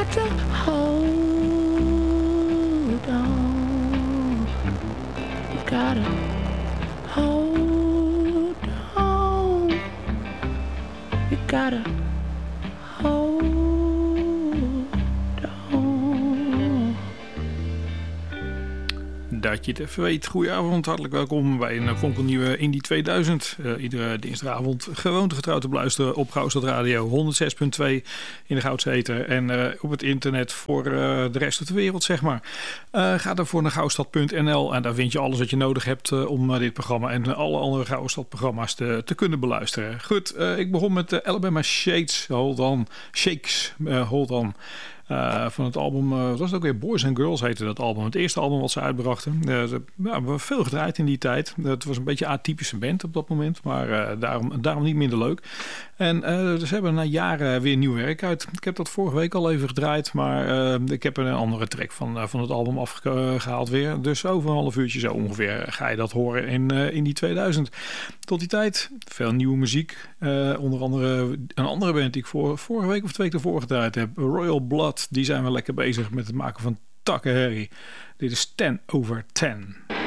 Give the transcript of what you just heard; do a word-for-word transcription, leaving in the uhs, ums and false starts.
got to hold on. You've got to hold on. You gotta hold on. Dat je het even weet. Goedenavond, hartelijk welkom bij een fonkelnieuwe Indie tweeduizend. Uh, iedere dinsdagavond gewoontegetrouw te beluisteren op Goudstad Radio honderdzes punt twee in de Goudse Ether. En uh, op het internet voor uh, de rest van de wereld, zeg maar. Uh, ga daarvoor naar goudstad punt n l en daar vind je alles wat je nodig hebt uh, om uh, dit programma en alle andere Goudstad-programma's te, te kunnen beluisteren. Goed, uh, ik begon met uh, Alabama Shades, Hold On, Shakes, uh, Hold On. Uh, van het album, uh, wat was het ook weer? Boys and Girls heette dat album. Het eerste album wat ze uitbrachten. Uh, ze ja, hebben veel gedraaid in die tijd. Uh, het was een beetje een atypische band op dat moment. Maar uh, daarom, daarom niet minder leuk. En uh, ze hebben na jaren weer nieuw werk uit. Ik heb dat vorige week al even gedraaid. Maar uh, ik heb er een andere track van, uh, van het album afgehaald weer. Dus over een half uurtje zo ongeveer ga je dat horen in, uh, in die tweeduizend. Tot die tijd veel nieuwe muziek. Uh, onder andere een andere band die ik voor, vorige week of twee weken ervoor gedraaid heb. Royal Blood. Die zijn wel lekker bezig met het maken van takkenherrie. Dit is ten over ten.